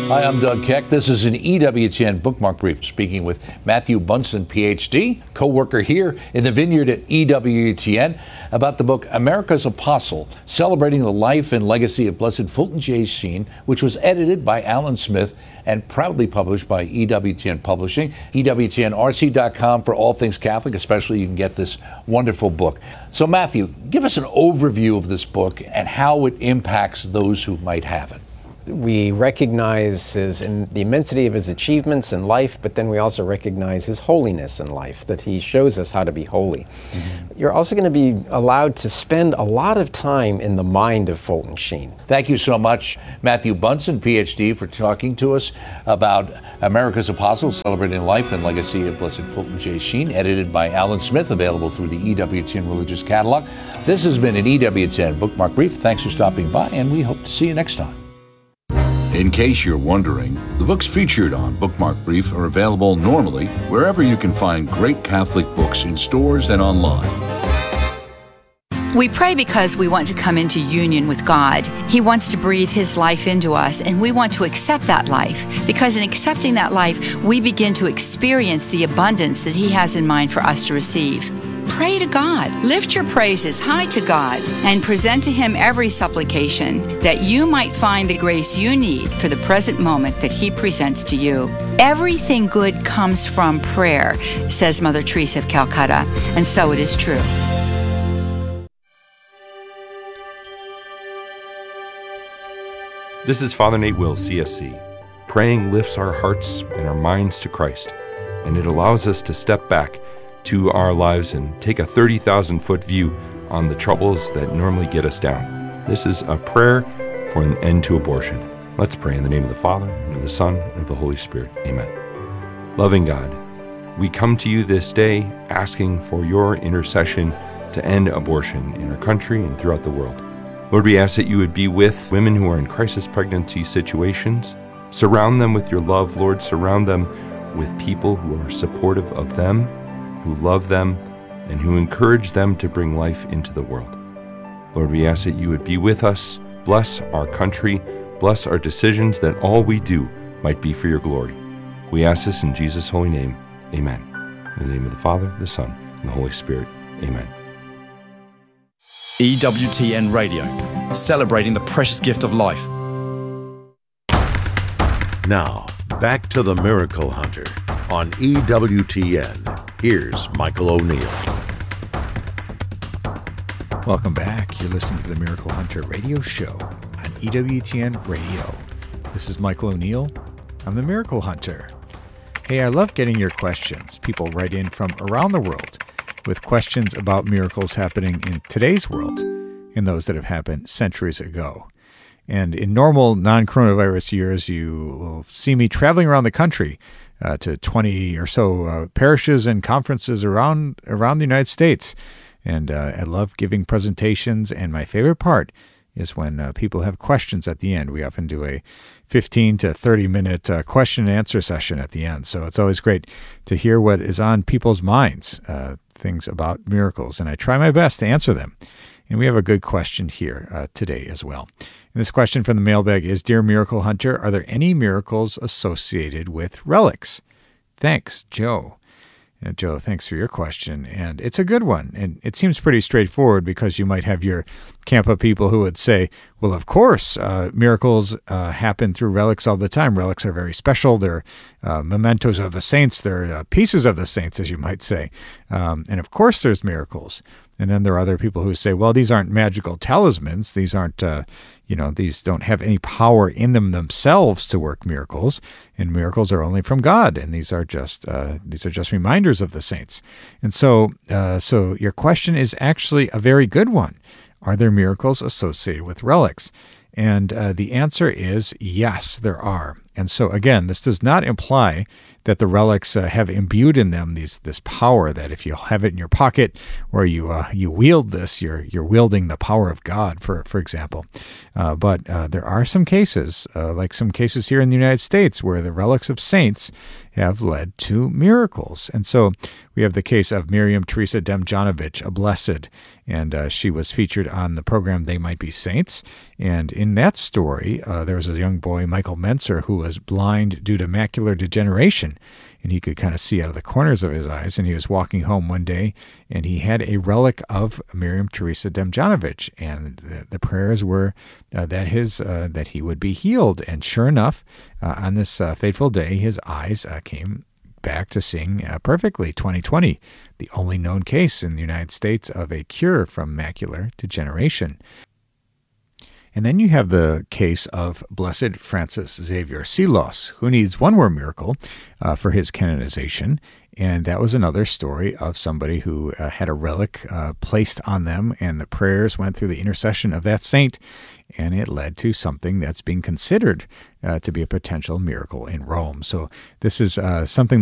Hi, I'm Doug Keck. This is an EWTN Bookmark Brief, speaking with Matthew Bunson, PhD, co-worker here in the Vineyard at EWTN, about the book America's Apostle, Celebrating the Life and Legacy of Blessed Fulton J. Sheen, which was edited by Alan Smith and proudly published by EWTN Publishing. EWTNRC.com for all things Catholic, especially you can get this wonderful book. So Matthew, give us an overview of this book and how it impacts those who might have it. We recognize the immensity of his achievements in life, but then we also recognize his holiness in life, that he shows us how to be holy. Mm-hmm. You're also going to be allowed to spend a lot of time in the mind of Fulton Sheen. Thank you so much, Matthew Bunson, PhD, for talking to us about America's Apostle, Celebrating the Life and Legacy of Blessed Fulton J. Sheen, edited by Alan Smith, available through the EWTN Religious Catalog. This has been an EWTN Bookmark Brief. Thanks for stopping by, and we hope to see you next time. In case you're wondering, the books featured on Bookmark Brief are available normally wherever you can find great Catholic books in stores and online. We pray because we want to come into union with God. He wants to breathe His life into us, and we want to accept that life, because in accepting that life, we begin to experience the abundance that He has in mind for us to receive. Pray to God. Lift your praises high to God and present to Him every supplication that you might find the grace you need for the present moment that He presents to you. Everything good comes from prayer, says Mother Teresa of Calcutta, and so it is true. This is Father Nate Will, CSC. Praying lifts our hearts and our minds to Christ, and it allows us to step back to our lives and take a 30,000-foot view on the troubles that normally get us down. This is a prayer for an end to abortion. Let's pray in the name of the Father, and of the Son, and of the Holy Spirit. Amen. Loving God, we come to you this day asking for your intercession to end abortion in our country and throughout the world. Lord, we ask that you would be with women who are in crisis pregnancy situations. Surround them with your love, Lord. Surround them with people who are supportive of them, who love them, and who encourage them to bring life into the world. Lord, we ask that you would be with us, bless our country, bless our decisions, that all we do might be for your glory. We ask this in Jesus' holy name. Amen. In the name of the Father, the Son, and the Holy Spirit. Amen. EWTN Radio, celebrating the precious gift of life. Now, back to the Miracle Hunter on EWTN. Here's Michael O'Neill. Welcome back. You're listening to the Miracle Hunter radio show on EWTN Radio. This is Michael O'Neill. I'm the Miracle Hunter. Hey, I love getting your questions. People write in from around the world with questions about miracles happening in today's world and those that have happened centuries ago. And in normal non-coronavirus years, you will see me traveling around the country to 20 or so parishes and conferences around the United States. And I love giving presentations, and my favorite part is when people have questions at the end. We often do a 15 to 30-minute question and answer session at the end. So it's always great to hear what is on people's minds, things about miracles, and I try my best to answer them. And we have a good question here today as well. And this question from the mailbag is, Dear Miracle Hunter, are there any miracles associated with relics? Thanks, Joe. Joe, thanks for your question. And it's a good one. And it seems pretty straightforward, because you might have your camp of people who would say, well, of course, miracles happen through relics all the time. Relics are very special. They're mementos of the saints. They're pieces of the saints, as you might say. And of course there's miracles. And then there are other people who say, well, these aren't magical talismans. These aren't, these don't have any power in them themselves to work miracles. And miracles are only from God. And these are just reminders of the saints. And so your question is actually a very good one. Are there miracles associated with relics? And the answer is yes, there are. And so again, this does not imply that the relics have imbued in them this power, that if you have it in your pocket or you wield this, you're wielding the power of God, for example. But there are some cases, like some cases here in the United States, where the relics of saints have led to miracles. And so we have the case of Miriam Teresa Demjanovic, a blessed, and she was featured on the program They Might Be Saints. And in that story, there was a young boy, Michael Menser, who was blind due to macular degeneration, and he could kind of see out of the corners of his eyes. And he was walking home one day, and he had a relic of Miriam Teresa Demjanovic, and the prayers were that he would be healed. And sure enough, on this fateful day, his eyes came back to seeing perfectly. 2020, the only known case in the United States of a cure from macular degeneration. And then you have the case of Blessed Francis Xavier Silos, who needs one more miracle for his canonization. And that was another story of somebody who had a relic placed on them, and the prayers went through the intercession of that saint, and it led to something that's being considered to be a potential miracle in Rome. So this is something